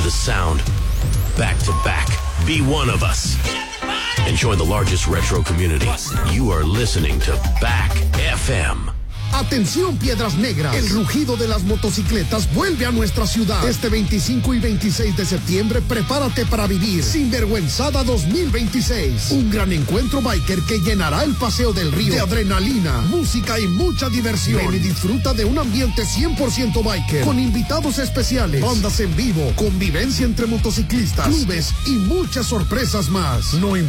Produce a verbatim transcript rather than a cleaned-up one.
the sound. Back to back. Be one of us. Enjoy the largest retro community. You are listening to Back F M. Atención, Piedras Negras. El rugido de las motocicletas vuelve a nuestra ciudad. Este veinticinco y veintiséis de septiembre, prepárate para vivir Sinvergüenzada dos mil veintiséis. Un gran encuentro biker que llenará el Paseo del Río de adrenalina, música y mucha diversión. Ven y disfruta de un ambiente cien por ciento biker, con invitados especiales, bandas en vivo, convivencia entre motociclistas, clubes y muchas sorpresas más. No